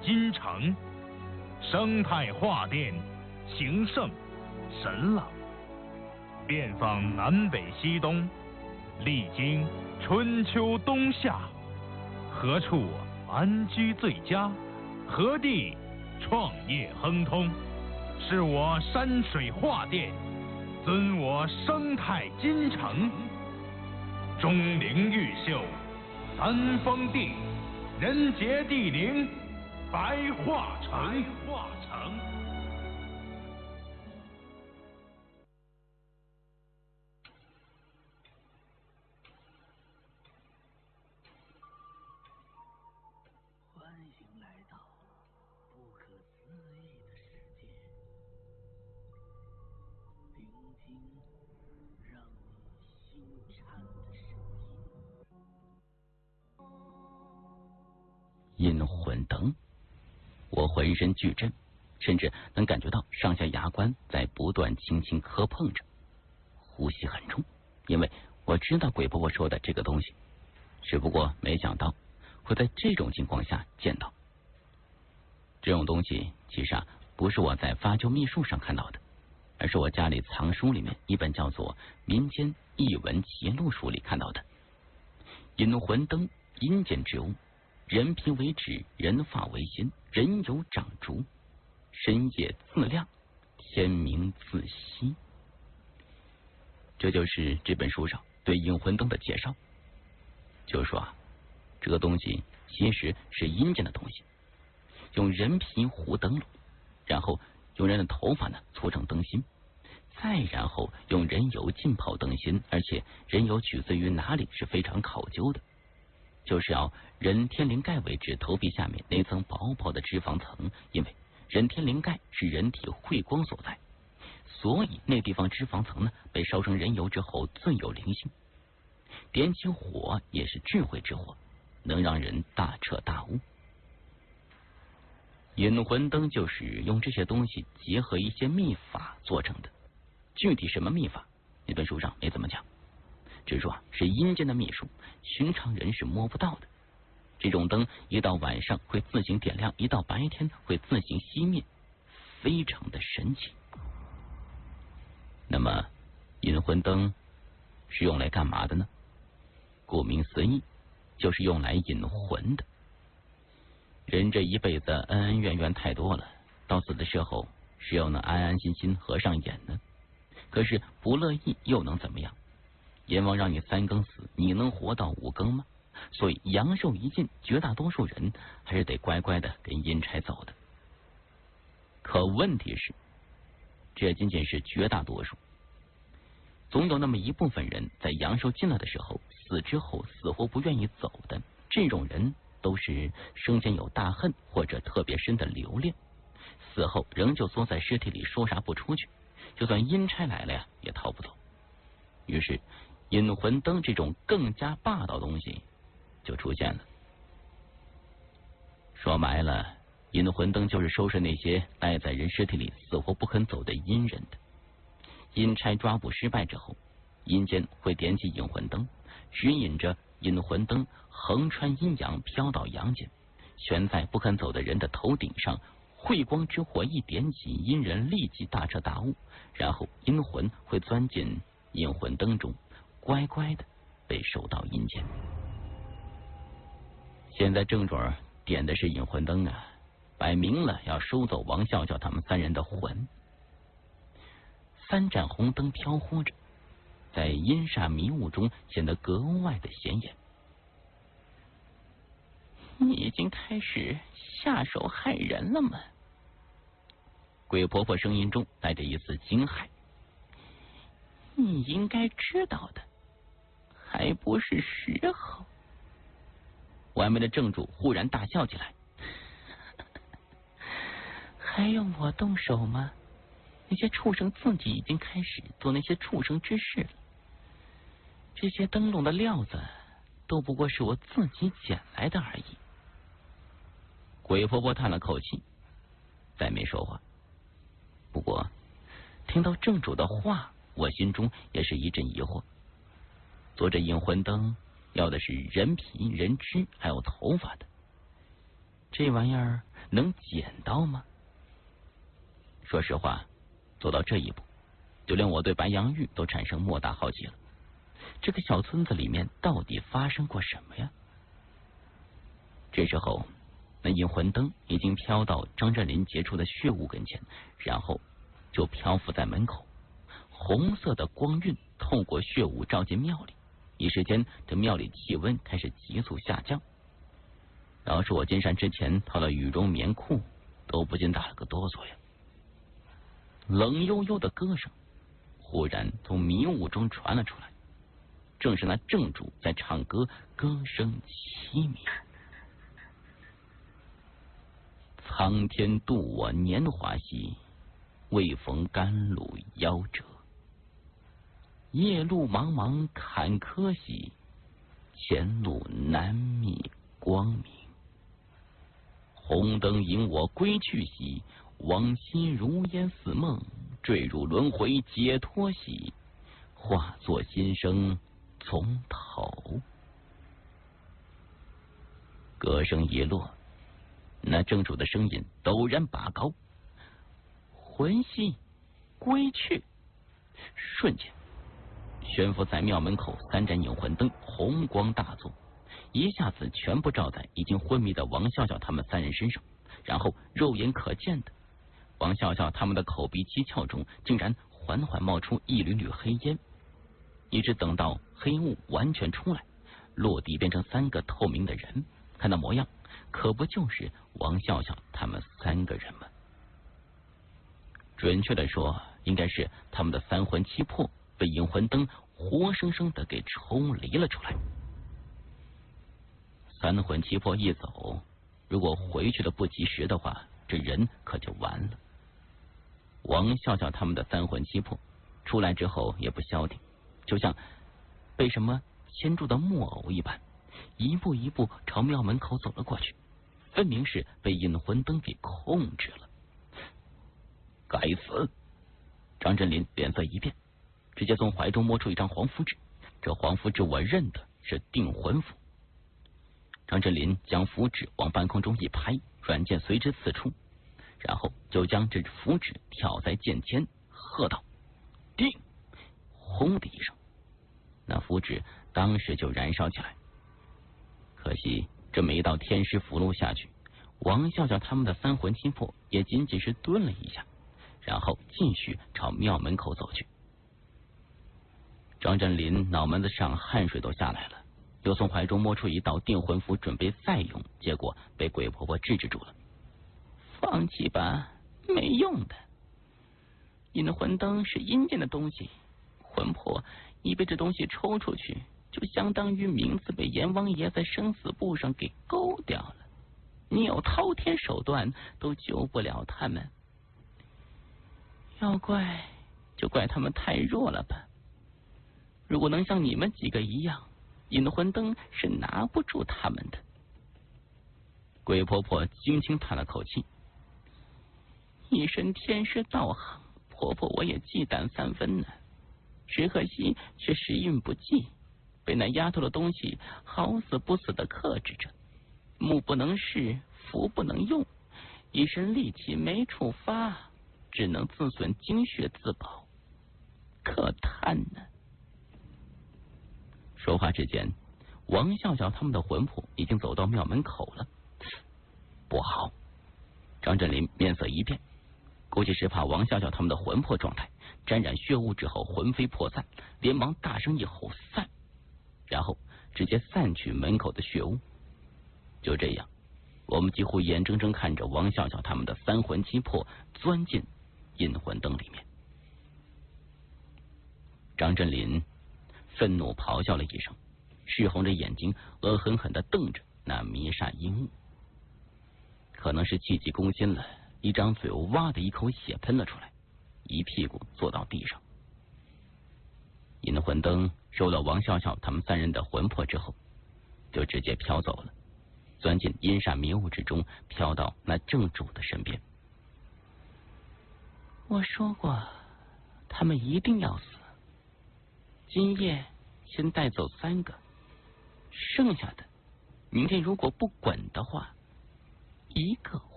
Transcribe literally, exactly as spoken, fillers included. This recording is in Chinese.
京城，生态画殿，情圣神朗，遍访南北西东，历经春秋冬夏，何处安居最佳？何地创业亨通？是我山水画殿，尊我生态京城。钟灵毓秀，三峰地，人杰地灵，白化城。白化城。 欢迎来到不可思议的世界，聆听让你心颤的声音。 阴魂灯，我浑身剧震，甚至能感觉到上下牙关在不断轻轻磕碰着，呼吸很重，因为我知道鬼婆婆说的这个东西，只不过没想到会在这种情况下见到。这种东西其实啊不是我在发酵秘术上看到的，而是我家里藏书里面一本叫做《民间异闻奇录》书里看到的。阴魂灯，阴间之物，人皮为纸，人发为心，人有长竹，深夜自亮，天明自息。这就是这本书上对阴魂灯的介绍。就说啊，这个东西其实是阴间的东西，用人皮糊灯笼，然后用人的头发呢搓成灯芯，再然后用人油浸泡灯芯，而且人油取自于哪里是非常考究的，就是要人天灵盖为止头皮下面那层薄薄的脂肪层，因为人天灵盖是人体慧光所在，所以那地方脂肪层呢被烧成人油之后最有灵性，点起火也是智慧之火，能让人大彻大悟。引魂灯就是用这些东西结合一些秘法做成的，具体什么秘法那本书上没怎么讲，只说是阴间的秘术，寻常人是摸不到的。这种灯一到晚上会自行点亮，一到白天会自行熄灭，非常的神奇。那么引魂灯是用来干嘛的呢？顾名思义，就是用来引魂的。人这一辈子恩恩怨怨太多了，到死的时候是要能安安心心合上眼呢。可是不乐意又能怎么样？阎王让你三更死，你能活到五更吗？所以阳寿一尽，绝大多数人还是得乖乖的跟阴差走的。可问题是，这仅仅是绝大多数，总有那么一部分人在阳寿尽了的时候，死之后死活不愿意走的。这种人都是生前有大恨或者特别深的留恋，死后仍旧缩在尸体里说啥不出去，就算阴差来了呀也逃不走。于是引魂灯这种更加霸道的东西就出现了。说白了，引魂灯就是收拾那些待在人尸体里死活不肯走的阴人的。阴差抓捕失败之后，阴间会点起引魂灯，指引着引魂灯横穿阴阳飘到阳间，悬在不肯走的人的头顶上，慧光之火一点起，阴人立即大彻大悟，然后阴魂会钻进引魂灯中，乖乖的被收到阴间。现在正准点的是引魂灯啊，摆明了要收走王笑笑他们三人的魂。三盏红灯飘忽着，在阴煞迷雾中显得格外的显眼。你已经开始下手害人了吗？鬼婆婆声音中带着一丝惊骇。你应该知道的，还不是时候。外面的正主忽然大笑起来。还用我动手吗？那些畜生自己已经开始做那些畜生之事了。这些灯笼的料子都不过是我自己捡来的而已。鬼婆婆叹了口气，再没说话。不过听到正主的话，我心中也是一阵疑惑。做这引魂灯要的是人皮、人脂还有头发的，这玩意儿能捡到吗？说实话，做到这一步，就连我对白杨玉都产生莫大好奇了。这个小村子里面到底发生过什么呀？这时候，那引魂灯已经飘到张振林结出的血雾跟前，然后就漂浮在门口。红色的光晕透过血雾照进庙里，一时间这庙里气温开始急速下降。要是我进山之前套了羽绒棉裤，都不禁打了个哆嗦呀。冷悠悠的歌声忽然从迷雾中传了出来，正是那正主在唱歌，歌声凄迷。苍天渡我年华兮，未逢甘露夭折。夜路茫茫坎坷兮，前路难觅光明。红灯引我归去兮，往昔如烟似梦，坠入轮回解脱兮，化作新生从头。歌声一落，那正主的声音陡然拔高，魂兮归去。瞬间，悬浮在庙门口三盏引魂灯红光大作，一下子全部照在已经昏迷的王笑笑他们三人身上，然后肉眼可见的，王笑笑他们的口鼻七窍中竟然缓缓冒出一缕缕黑烟，一直等到黑雾完全出来，落地变成三个透明的人，看那模样，可不就是王笑笑他们三个人吗？准确的说，应该是他们的三魂七魄被引魂灯活生生的给抽离了出来。三魂七魄一走，如果回去的不及时的话，这人可就完了。王笑笑他们的三魂七魄出来之后也不消停，就像被什么牵住的木偶一般，一步一步朝庙门口走了过去，分明是被引魂灯给控制了。该死！张振林脸色一变，直接从怀中摸出一张黄符纸，这黄符纸我认得是定魂符。张振林将符纸往半空中一拍，软剑随之刺出，然后就将这符纸挑在剑尖，喝道：“定！”轰的一声，那符纸当时就燃烧起来。可惜这么一道天师符箓下去，王笑笑他们的三魂七魄也仅仅是顿了一下，然后继续朝庙门口走去。张振林脑门子上汗水都下来了，又从怀中摸出一道定魂符准备再用，结果被鬼婆婆制止住了。放弃吧，没用的。引魂灯是阴间的东西，魂魄一被这东西抽出去，就相当于名字被阎王爷在生死簿上给勾掉了。你有滔天手段都救不了他们。要怪就怪他们太弱了吧。如果能像你们几个一样，引魂灯是拿不住他们的。鬼婆婆轻轻叹了口气，一身天师道行，婆婆我也忌惮三分呢，只可惜却时运不济，被那丫头的东西好死不死的克制着，目不能视，符不能用，一身力气没处发，只能自损精血自保，可叹呢。说话之间，王笑笑他们的魂魄已经走到庙门口了。不好！张振林面色一变，估计是怕王笑笑他们的魂魄状态沾染血雾之后魂飞魄散，连忙大声一吼散，然后直接散去门口的血雾。就这样，我们几乎眼睁睁看着王笑笑他们的三魂七魄钻进引魂灯里面。张振林愤怒咆哮了一声，赤红着眼睛，恶狠狠地瞪着那弥煞阴雾。可能是气急攻心了，一张嘴哇的一口血喷了出来，一屁股坐到地上。引魂灯收了王笑笑他们三人的魂魄之后，就直接飘走了，钻进阴煞迷雾之中，飘到那正主的身边。我说过，他们一定要死。今夜先带走三个，剩下的明天如果不滚的话，一个